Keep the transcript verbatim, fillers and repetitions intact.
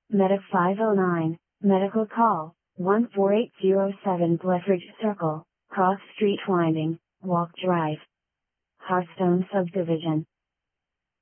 Medic five oh nine, Medical Call, one four eight zero seven Blethridge Circle, Cross Street Winding, Walk Drive. Hearthstone Subdivision.